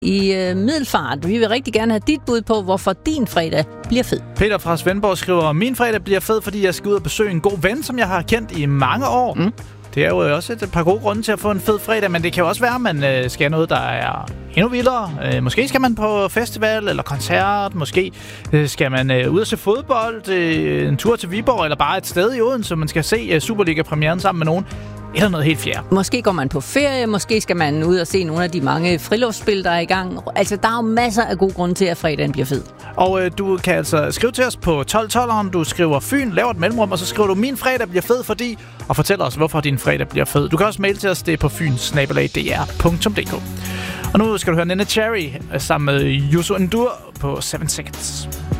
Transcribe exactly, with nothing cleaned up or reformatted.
i øh, Middelfart. Vi vil rigtig gerne have dit bud på, hvorfor din fredag bliver fed. Peter fra Svendborg skriver, min fredag bliver fed, fordi jeg skal ud og besøge en god ven, som jeg har kendt i mange år. Mm. Det er jo også et par gode grunde til at få en fed fredag, men det kan jo også være, at man øh, skal have noget, der er endnu vildere. Øh, måske skal man på festival eller koncert. Måske øh, skal man øh, ud og se fodbold, øh, en tur til Viborg eller bare et sted i Odense, så man skal se øh, Superliga-premieren sammen med nogen. Eller noget helt fjerde. Måske går man på ferie, måske skal man ud og se nogle af de mange friluftsspil, der er i gang. Altså, der er jo masser af gode grunde til, at fredagen bliver fed. Og øh, du kan altså skrive til os på tolv tolveren. Du skriver Fyn, laver et mellemrum, og så skriver du, min fredag bliver fed, fordi... Og fortæller os, hvorfor din fredag bliver fed. Du kan også maile til os, det er på fyn snabel-a d r punktum d k. Og nu skal du høre Nene Cherry sammen med Yusu Endur på seven seconds.